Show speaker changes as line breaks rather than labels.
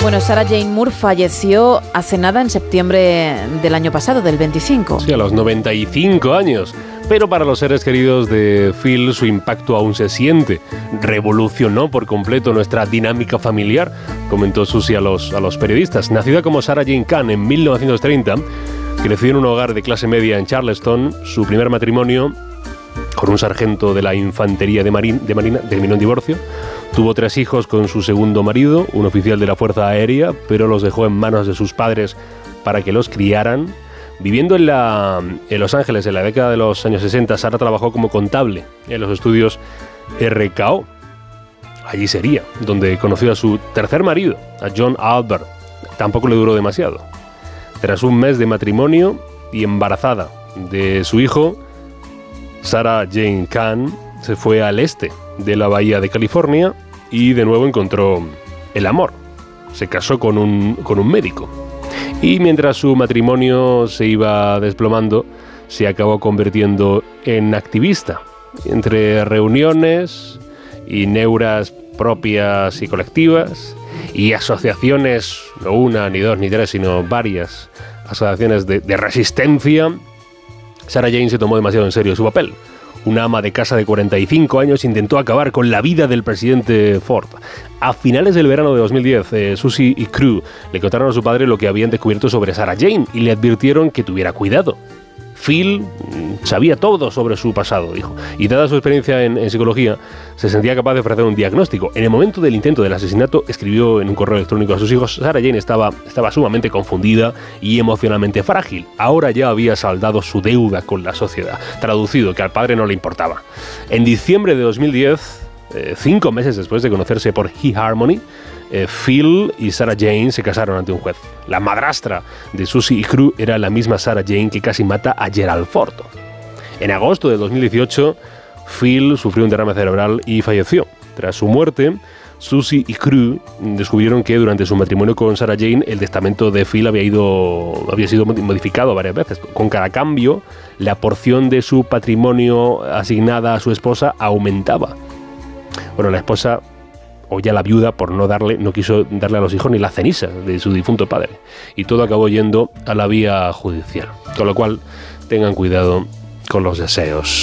Bueno, Sarah Jane Moore falleció hace nada, en septiembre del año pasado, del 25.
Sí, a los 95 años. Pero para los seres queridos de Phil, su impacto aún se siente. Revolucionó por completo nuestra dinámica familiar, comentó Susie a los periodistas. Nacida como Sarah Jane Kahn en 1930, creció en un hogar de clase media en Charleston. Su primer matrimonio con un sargento de la infantería de Marina terminó en divorcio. Tuvo 3 hijos con su segundo marido, un oficial de la Fuerza Aérea, pero los dejó en manos de sus padres para que los criaran. Viviendo en Los Ángeles en la década de los años 60, Sarah trabajó como contable en los estudios RKO. Allí sería donde conoció a su tercer marido, a John Albert. Tampoco le duró demasiado. Tras un mes de matrimonio y embarazada de su hijo, Sarah Jane Kahn se fue al este de la bahía de California y de nuevo encontró el amor. Se casó con un médico. Y mientras su matrimonio se iba desplomando, se acabó convirtiendo en activista. Entre reuniones y neuras propias y colectivas y asociaciones, no una, ni dos, ni tres, sino varias asociaciones de resistencia, Sarah Jane se tomó demasiado en serio su papel. Una ama de casa de 45 años intentó acabar con la vida del presidente Ford. A finales del verano de 2010, Susie y Crew le contaron a su padre lo que habían descubierto sobre Sarah Jane y le advirtieron que tuviera cuidado. Phil sabía todo sobre su pasado, dijo, y dada su experiencia en psicología, se sentía capaz de ofrecer un diagnóstico. En el momento del intento del asesinato, escribió en un correo electrónico a sus hijos, Sarah Jane estaba sumamente confundida y emocionalmente frágil. Ahora ya había saldado su deuda con la sociedad. Traducido, que al padre no le importaba. En diciembre de 2010, 5 meses después de conocerse por eHarmony, Phil y Sarah Jane se casaron ante un juez. La madrastra de Susie y Crew era la misma Sarah Jane que casi mata a Gerald Ford. En agosto de 2018, Phil sufrió un derrame cerebral y falleció. Tras su muerte, Susie y Crew descubrieron que durante su matrimonio con Sarah Jane el testamento de Phil había sido modificado varias veces. Con cada cambio, la porción de su patrimonio asignada a su esposa aumentaba. Bueno, la esposa, o ya la viuda, no quiso darle a los hijos ni las cenizas de su difunto padre. Y todo acabó yendo a la vía judicial. Con lo cual, tengan cuidado con los deseos.